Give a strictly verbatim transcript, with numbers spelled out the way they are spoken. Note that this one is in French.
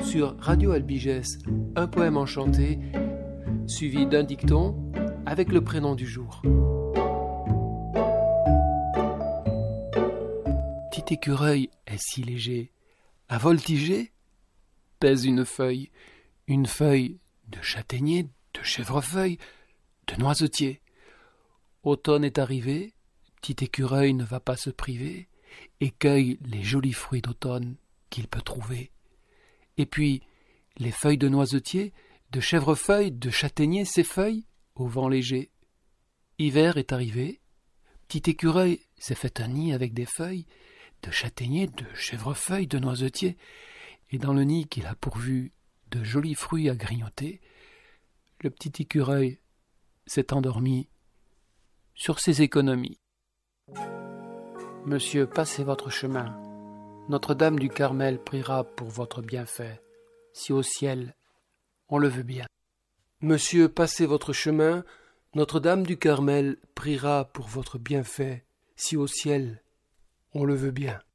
sur Radio Albigès, un poème enchanté, suivi d'un dicton avec le prénom du jour. Petit écureuil est si léger, à voltiger, pèse une feuille, une feuille de châtaignier, de chèvrefeuille, de noisetier. Automne est arrivé, petit écureuil ne va pas se priver et cueille les jolis fruits d'automne qu'il peut trouver. Et puis, les feuilles de noisetier, de chèvrefeuille, de châtaignier, ces feuilles au vent léger. Hiver est arrivé, petit écureuil s'est fait un nid avec des feuilles de châtaignier, de chèvrefeuille, de noisetier, et dans le nid qu'il a pourvu de jolis fruits à grignoter, le petit écureuil s'est endormi sur ses économies. Monsieur, passez votre chemin. Notre-Dame du Carmel priera pour votre bienfait, si au ciel on le veut bien. Monsieur, passez votre chemin. Notre-Dame du Carmel priera pour votre bienfait, si au ciel on le veut bien.